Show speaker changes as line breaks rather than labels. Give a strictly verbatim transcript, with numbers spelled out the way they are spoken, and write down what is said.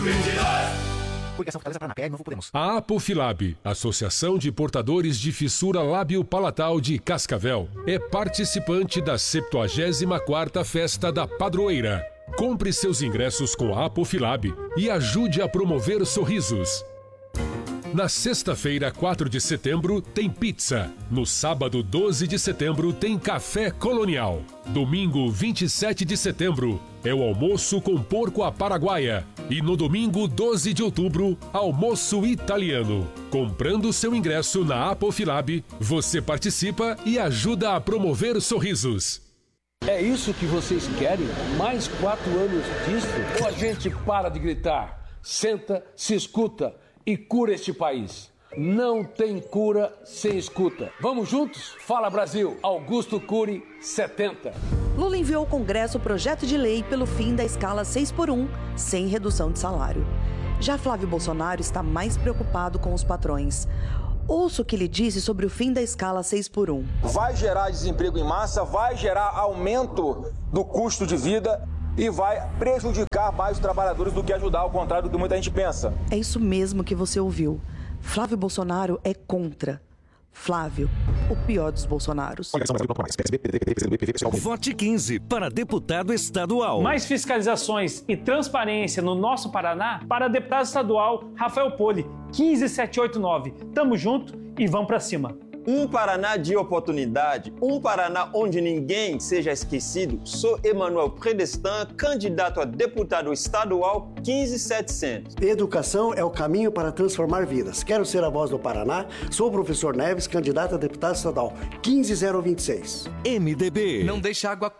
Coligação Fortaleza Paraná, P R, Novo Podemos.
A Apofilab, Associação de Portadores de Fissura Lábio-Palatal de Cascavel, é participante da septuagésima quarta Festa da Padroeira. Compre seus ingressos com a Apofilab e ajude a promover sorrisos. Na sexta-feira, quatro de setembro, tem pizza. No sábado, doze de setembro, tem café colonial. Domingo, vinte e sete de setembro, é o almoço com porco à paraguaia. E no domingo, doze de outubro, almoço italiano. Comprando seu ingresso na Apofilab, você participa e ajuda a promover sorrisos.
É isso que vocês querem? Mais quatro anos disso? Ou a gente para de gritar, senta, se escuta e cura este país? Não tem cura sem escuta. Vamos juntos? Fala Brasil, Augusto Cury, setenta.
Lula enviou ao Congresso o projeto de lei pelo fim da escala seis por um, sem redução de salário. Já Flávio Bolsonaro está mais preocupado com os patrões. Ouça o que ele disse sobre o fim da escala seis por um.
Vai gerar desemprego em massa, vai gerar aumento do custo de vida e vai prejudicar mais os trabalhadores do que ajudar, ao contrário do que muita gente pensa.
É isso mesmo que você ouviu. Flávio Bolsonaro é contra. Flávio, o pior dos Bolsonaros.
Vote quinze para deputado estadual.
Mais fiscalizações e transparência no nosso Paraná para deputado estadual Rafael Poli, quinze sete oito nove. Tamo junto e vamos pra cima.
Um Paraná de oportunidade, um Paraná onde ninguém seja esquecido. Sou Emanuel Predestin, candidato a deputado estadual quinze setecentos.
Educação é o caminho para transformar vidas. Quero ser a voz do Paraná. Sou o professor Neves, candidato a deputado estadual quinze zero vinte e seis.
M D B.
Não deixa água